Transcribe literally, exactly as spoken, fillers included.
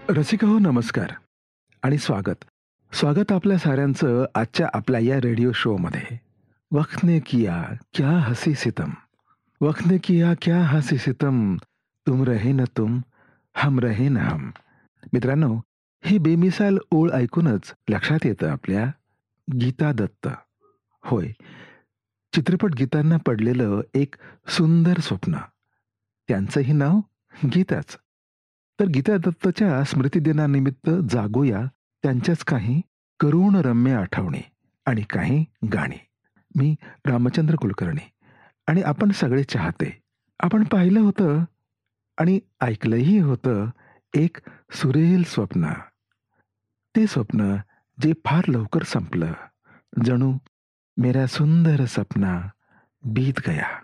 रसिका हो नमस्कार आणि स्वागत. स्वागत आपल्या साऱ्यांचं आजच्या आपल्या या रेडिओ शोमध्ये. वक्त ने किया क्या हसी सितम, वक्त ने किया क्या हसी सितम, तुम रहे न तुम, हम रहे न हम. मित्रांनो, ही बेमिसाल ओळ ऐकूनच लक्षात येतं आपल्या गीता दत्त. होय, चित्रपट गीतांना पडलेलं एक सुंदर स्वप्न. त्यांचंही नाव गीताच. तर गीता दत्तच्या स्मृतिदिनानिमित्त जागूया त्यांच्याच काही करुण रम्य आठवणी आणि काही गाणी. मी रामचंद्र कुलकर्णी आणि आपण सगळे चाहते. आपण पाहिलं होतं आणि ऐकलंही होतं एक सुरेल स्वप्न. ते स्वप्न जे फार लवकर संपलं. जणू मेरा सुंदर सपना बीत गया.